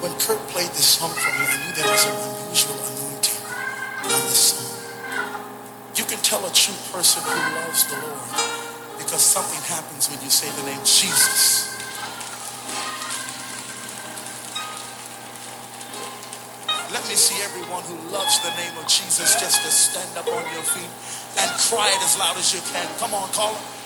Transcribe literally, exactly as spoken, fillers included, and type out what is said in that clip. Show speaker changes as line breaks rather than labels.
When Kurt played this song for me, I knew there was an unusual anointing on this song. You can tell a true person who loves the Lord because something happens when you say the name Jesus. Let me see everyone who loves the name of Jesus just to stand up on your feet and cry it as loud as you can. Come on, call him.